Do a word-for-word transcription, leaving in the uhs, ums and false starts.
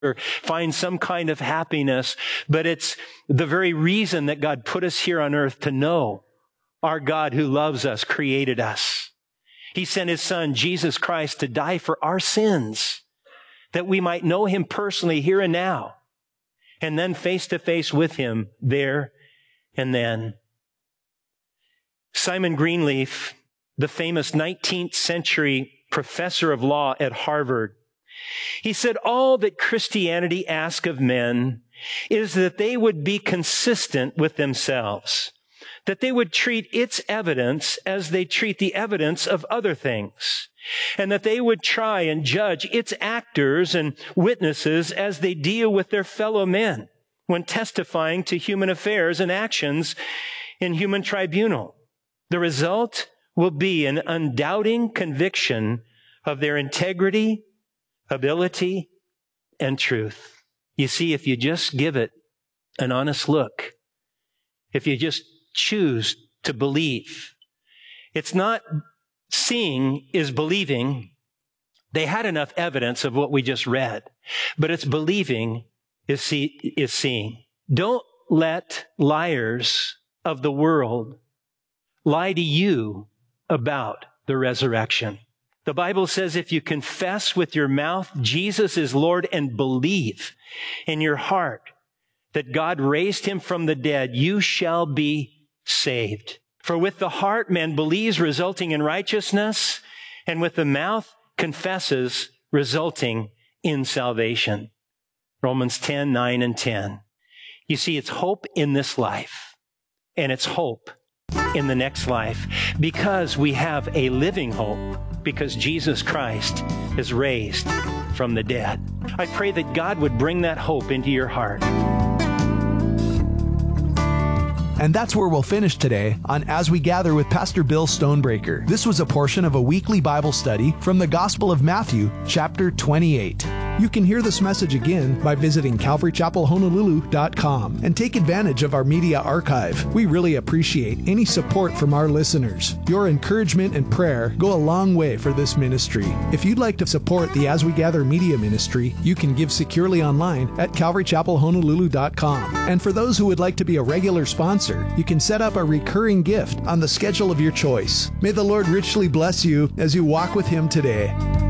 or find some kind of happiness, but it's the very reason that God put us here on earth to know our God who loves us, created us. He sent His Son, Jesus Christ, to die for our sins, that we might know Him personally here and now, and then face to face with Him there and then. Simon Greenleaf, the famous nineteenth century professor of law at Harvard, he said, all that Christianity asks of men is that they would be consistent with themselves, that they would treat its evidence as they treat the evidence of other things, and that they would try and judge its actors and witnesses as they deal with their fellow men when testifying to human affairs and actions in human tribunal. The result will be an undoubting conviction of their integrity, ability, and truth. You see, if you just give it an honest look, if you just choose to believe, it's not seeing is believing. They had enough evidence of what we just read, but it's believing is, see, is seeing. Don't let liars of the world lie to you about the resurrection. The Bible says if you confess with your mouth Jesus is Lord and believe in your heart that God raised Him from the dead, you shall be saved. For with the heart man believes, resulting in righteousness, and with the mouth confesses, resulting in salvation. Romans ten, nine, and ten. You see, it's hope in this life, and it's hope in the next life, because we have a living hope, because Jesus Christ is raised from the dead. I pray that God would bring that hope into your heart. And that's where we'll finish today on As We Gather with Pastor Bill Stonebreaker. This was a portion of a weekly Bible study from the Gospel of Matthew, chapter twenty-eight. You can hear this message again by visiting calvary chapel honolulu dot com and take advantage of our media archive. We really appreciate any support from our listeners. Your encouragement and prayer go a long way for this ministry. If you'd like to support the As We Gather media ministry, you can give securely online at calvary chapel honolulu dot com. And for those who would like to be a regular sponsor, you can set up a recurring gift on the schedule of your choice. May the Lord richly bless you as you walk with Him today.